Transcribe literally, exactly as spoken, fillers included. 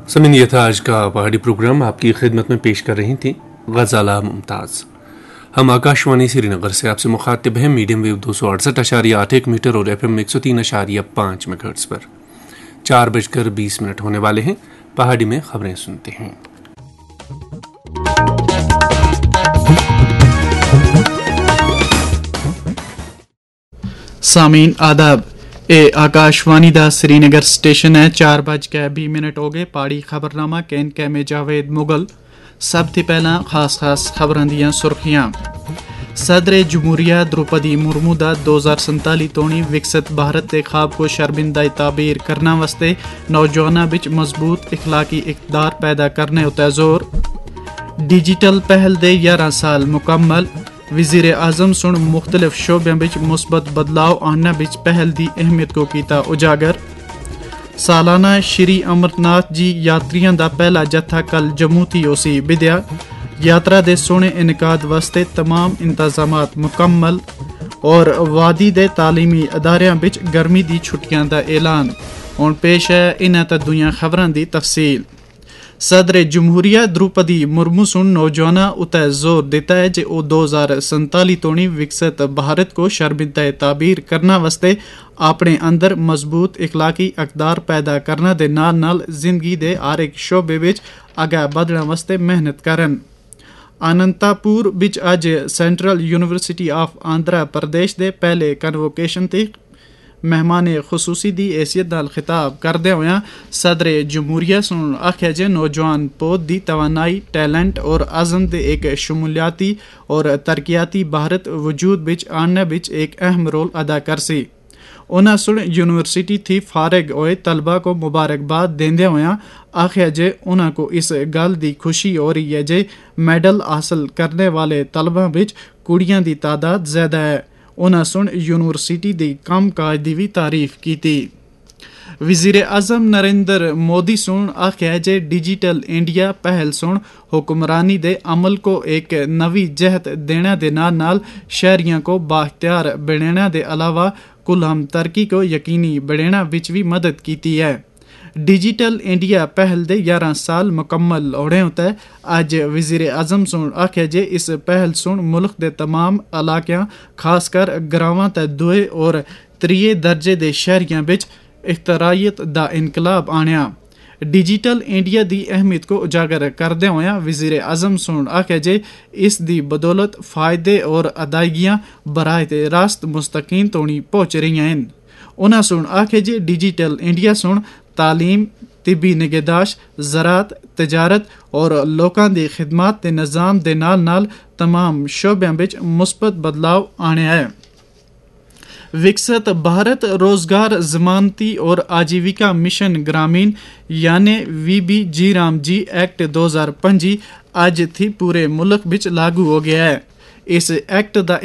समिन ये था आज का पहाड़ी प्रोग्राम। आपकी खिदमत में पेश कर रही थी गजाला मुमताज़। हम आकाशवाणी श्रीनगर से आपसे मुखातिब हैं मीडियम वेव दो सौ अड़सठ अशारिया आठ एक मीटर और एफ एम एक सौ तीन अशारिया पाँच मेगाहर्ट्ज़ पर। चार बजकर बीस मिनट होने वाले हैं। पहाड़ी में खबरें सुनते हैं। सामीन आदाब, ए आकाशवाणी दा श्रीनगर स्टेशन है। चार बज के भी मिनट हो गए। पाड़ी खबरनामा कैन कै में जावेद मुगल। सब थी पहला खास खास खबरां दियां सुर्खियां। सदर जमहूरिया द्रौपदी मुर्मू दा दो हज़ार संताली तोणी विकसित भारत के ख्वाब को शर्मिंदा ताबीर करने वास्ते नौजवानों बिच मजबूत इखलाकी इक़्तिदार पैदा करने उते जोर। डिजिटल पहल दे ग्यारह साल मुकम्मल। वज़ीर आज़म सुन मुख्तलिफ शोबों बिच मुस्बत बदलाव आने बिच पहल दी अहमियत को कीता उजागर। सालाना श्री अमरनाथ जी यात्रियों का पहला जत्था कल जम्मू थी ओसी विद्या। यात्रा दे सोने इनकाद वास्ते तमाम इंतजामात मुकम्मल। और वादी दे तालीमी अदारियां बिच गर्मी दी छुट्टियां दा ऐलान। हुण पेश है इन्हां ते दुनिया खबरां दी तफसील। सदर जमहूरिया द्रौपदी मुर्मू सुन नौजवाना उते जोर देता है जे ओ दो हज़ार संताली तोणी विकसित भारत को शर्मिंदा ताबीर करने वास्ते अपने अंदर मजबूत इखलाकी अकदार पैदा करने दे नाल नाल जिंदगी दे हर एक शोबे विच अगे बढ़ने वास्ते मेहनत करन। अनंतपुर बिच अज central university of Andhra Pradesh दे पहले कन्वोकेशन ते मेहमान खसूसी दी हैसियत नाल खिताब करदे होया सदर जमहूरिया सुन आख्या जे नौजवान पौध दी तवानाई टैलेंट और अज़म दे एक शमूलियाती और तरक्याती भारत वजूद बिच आने बिच एक अहम रोल अदा करसी। उन्हें सुन यूनिवर्सिटी थी फारिग होए तलबा को मुबारकबाद देंदे होया आख्या जे उन्हें को इस गल दी खुशी हो रही है जे मेडल हासिल करने वाले तलबा बिच कुड़ियां दी तादाद ज्यादा है। उन्हें सुन यूनिवर्सिटी दी कम काज दी भी तारीफ की थी। वज़ीर आज़म नरेंद्र मोदी सुन आख्या जे डिजिटल इंडिया पहल सुन हुक्मरानी दे अमल को एक नवी जहत देने दे नाल नाल शहरियों को बाख्तियार बनाने दे अलावा कुल हम तरक्की को यकीनी बनाने विच भी मदद की है। डिजिटल इंडिया पहल दे ग्यारह साल मुकम्मल होने होते अज वज़ीर आज़म सुन आख्या जे इस पहल सुन मुल्क दे तमाम इलाकियां खासकर ग्रावां ते दुए और त्रिये दर्जे दे शहरियां बिच इख्तरायत दा इनकलाब आनिया। डिजिटल इंडिया दी अहमियत को उजागर करदे होया वज़ीर आज़म सुन आख्या जे इस दी बदौलत फायदे और अदायगियां बराह रास्त मुस्तकीम तोणी पहुंच रही हैं। उन्हें सुन आख्या जे डिजिटल इंडिया सुन तालीम, तिब्बी निगहदाश्त, ज़राअत, तजारत और लोकां दी खिदमत दे निज़ाम दे नाल नाल तमाम शोबों बिच मुस्बत बदलाव आने है। विकसित भारत रोजगार जमानती और आजीविका मिशन ग्रामीण यानी we B ji Ram ji act दो हज़ार पंजी अज थी पूरे मुल्क बिच लागू हो गया है। इस एक्ट दा